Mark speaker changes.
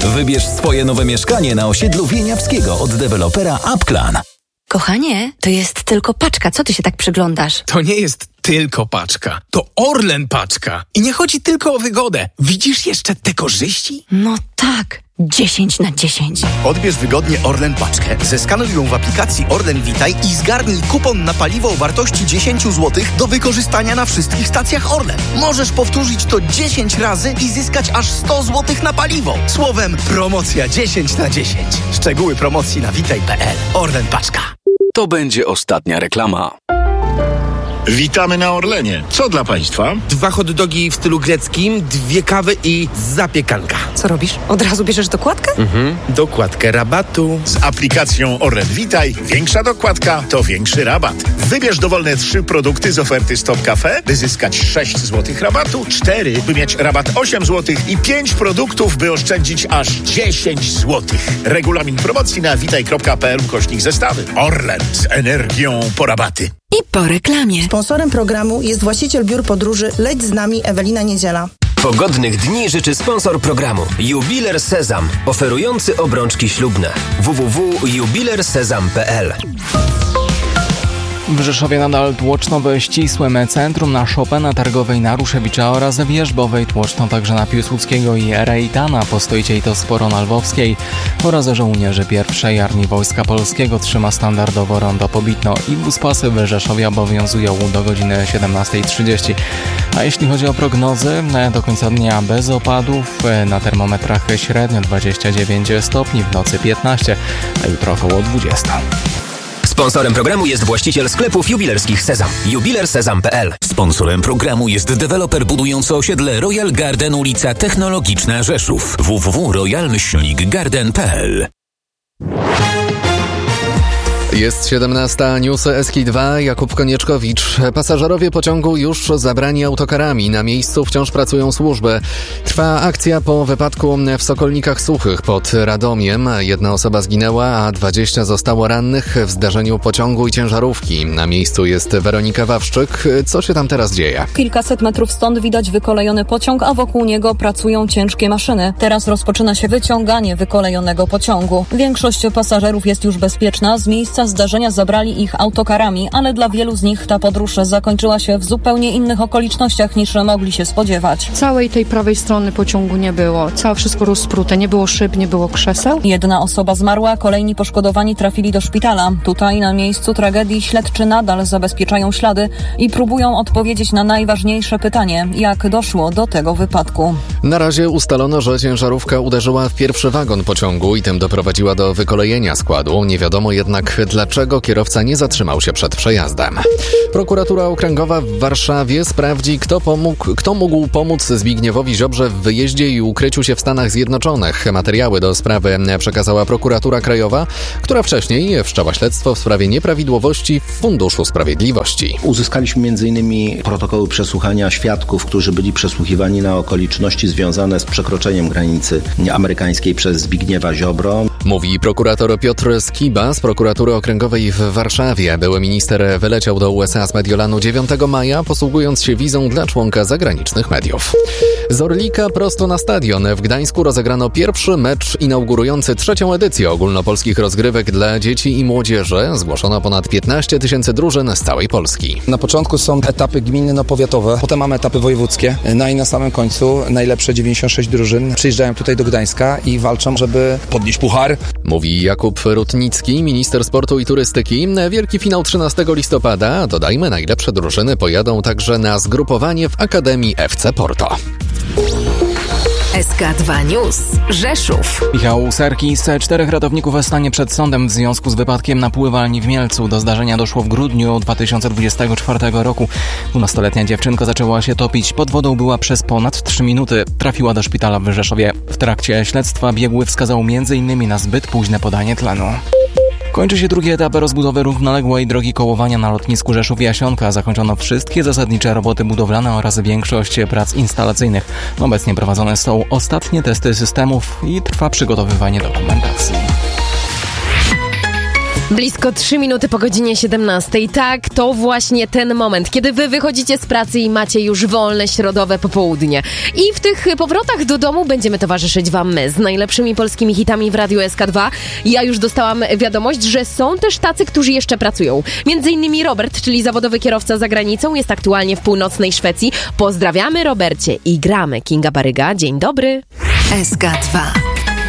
Speaker 1: Wybierz swoje nowe mieszkanie na osiedlu Wieniawskiego od dewelopera Upclan.
Speaker 2: Kochanie, to jest tylko paczka. Co ty się tak przyglądasz?
Speaker 3: To nie jest tylko paczka. To Orlen paczka. I nie chodzi tylko o wygodę. Widzisz jeszcze te korzyści?
Speaker 2: No tak. 10/10.
Speaker 4: Odbierz wygodnie Orlen paczkę, zeskanuj ją w aplikacji Orlen Witaj i zgarnij kupon na paliwo o wartości 10 zł do wykorzystania na wszystkich stacjach Orlen. Możesz powtórzyć to 10 razy i zyskać aż 100 zł na paliwo. Słowem, promocja 10/10. Szczegóły promocji na witaj.pl. Orlen paczka.
Speaker 1: To będzie ostatnia reklama.
Speaker 5: Witamy na Orlenie. Co dla Państwa?
Speaker 6: 2 hot dogi w stylu greckim, 2 kawy i zapiekanka.
Speaker 2: Co robisz? Od razu bierzesz dokładkę?
Speaker 6: Dokładkę rabatu.
Speaker 5: Z aplikacją Orlen Witaj większa dokładka to większy rabat. Wybierz dowolne 3 produkty z oferty Stop Cafe, by zyskać 6 zł rabatu, 4, by mieć rabat 8 zł i 5 produktów, by oszczędzić aż 10 zł. Regulamin promocji na witaj.pl/zestawy. Orlen z energią po rabaty.
Speaker 2: I po reklamie.
Speaker 7: Sponsorem programu jest właściciel biur podróży Leć z nami Ewelina Niedziela.
Speaker 8: Pogodnych dni życzy sponsor programu Jubiler Sezam, oferujący obrączki ślubne. www.jubilersezam.pl.
Speaker 9: W Rzeszowie nadal tłoczno we ścisłym centrum na Chopina Targowej na Ruszewicza oraz Wierzbowej, tłoczno także na Piłsudskiego i Rejtana, Postojcie i to sporo na Lwowskiej oraz żołnierzy pierwszej Armii Wojska Polskiego trzyma standardowo rondo Pobitno i buspasy w Rzeszowie obowiązują do godziny 17:30. A jeśli chodzi o prognozy, do końca dnia bez opadów, na termometrach średnio 29 stopni, w nocy 15, a jutro około 20.
Speaker 8: Sponsorem programu jest właściciel sklepów jubilerskich Sezam. jubilersezam.pl.
Speaker 1: Sponsorem programu jest deweloper budujący osiedle Royal Garden, ulica Technologiczna, Rzeszów. www.royal-garden.pl.
Speaker 10: Jest 17, newsy SK2, Jakub Konieczkowicz. Pasażerowie pociągu już zabrani autokarami. Na miejscu wciąż pracują służby. Trwa akcja po wypadku w Sokolnikach Suchych pod Radomiem. 1 osoba zginęła, a 20 zostało rannych w zdarzeniu pociągu i ciężarówki. Na miejscu jest Weronika Wawrzyk. Co się tam teraz dzieje?
Speaker 11: Kilkaset metrów stąd widać wykolejony pociąg, a wokół niego pracują ciężkie maszyny. Teraz rozpoczyna się wyciąganie wykolejonego pociągu. Większość pasażerów jest już bezpieczna. Z miejsca zdarzenia zabrali ich autokarami, ale dla wielu z nich ta podróż zakończyła się w zupełnie innych okolicznościach niż mogli się spodziewać.
Speaker 12: Całej tej prawej strony pociągu nie było. Wszystko rozprute. Nie było szyb, nie było krzeseł.
Speaker 11: 1 osoba zmarła, kolejni poszkodowani trafili do szpitala. Tutaj na miejscu tragedii śledczy nadal zabezpieczają ślady i próbują odpowiedzieć na najważniejsze pytanie, jak doszło do tego wypadku.
Speaker 10: Na razie ustalono, że ciężarówka uderzyła w pierwszy wagon pociągu i tym doprowadziła do wykolejenia składu. Nie wiadomo jednak, dlaczego kierowca nie zatrzymał się przed przejazdem. Prokuratura Okręgowa w Warszawie sprawdzi, kto mógł pomóc Zbigniewowi Ziobrze w wyjeździe i ukryciu się w Stanach Zjednoczonych. Materiały do sprawy przekazała Prokuratura Krajowa, która wcześniej wszczęła śledztwo w sprawie nieprawidłowości w Funduszu Sprawiedliwości.
Speaker 13: Uzyskaliśmy m.in. protokoły przesłuchania świadków, którzy byli przesłuchiwani na okoliczności związane z przekroczeniem granicy amerykańskiej przez Zbigniewa Ziobro.
Speaker 10: Mówi prokurator Piotr Skiba z Prokuratury Okręgowej w Warszawie. Były minister wyleciał do USA z Mediolanu 9 maja, posługując się wizą dla członka zagranicznych mediów. Z Orlika prosto na stadion. W Gdańsku rozegrano pierwszy mecz inaugurujący 3. edycję ogólnopolskich rozgrywek dla dzieci i młodzieży. Zgłoszono ponad 15 000 drużyn z całej Polski.
Speaker 14: Na początku są etapy gminne, powiatowe, potem mamy etapy wojewódzkie. No i na samym końcu najlepsze 96 drużyn przyjeżdżają tutaj do Gdańska i walczą, żeby podnieść puchar.
Speaker 10: Mówi Jakub Rutnicki, minister sportu i turystyki. Wielki finał 13 listopada. Dodajmy, najlepsze drużyny pojadą także na zgrupowanie w Akademii FC Porto.
Speaker 2: SK2 News. Rzeszów.
Speaker 9: Michał Serkis, 4 ratowników stanie przed sądem w związku z wypadkiem na pływalni w Mielcu. Do zdarzenia doszło w grudniu 2024 roku. 12-letnia dziewczynka zaczęła się topić. Pod wodą była przez ponad 3 minuty. Trafiła do szpitala w Rzeszowie. W trakcie śledztwa biegły wskazał m.in. na zbyt późne podanie tlenu. Kończy się drugi etap rozbudowy równoległej drogi kołowania na lotnisku Rzeszów-Jasionka. Zakończono wszystkie zasadnicze roboty budowlane oraz większość prac instalacyjnych. Obecnie prowadzone są ostatnie testy systemów i trwa przygotowywanie dokumentacji.
Speaker 15: Blisko 3 minuty po godzinie 17. Tak, to właśnie ten moment, kiedy wy wychodzicie z pracy i macie już wolne środowe popołudnie. I w tych powrotach do domu będziemy towarzyszyć wam my z najlepszymi polskimi hitami w Radiu SK2. Ja już dostałam wiadomość, że są też tacy, którzy jeszcze pracują. Między innymi Robert, czyli zawodowy kierowca za granicą, jest aktualnie w północnej Szwecji. Pozdrawiamy, Robercie, i gramy. Kinga Baryga, dzień dobry.
Speaker 2: SK2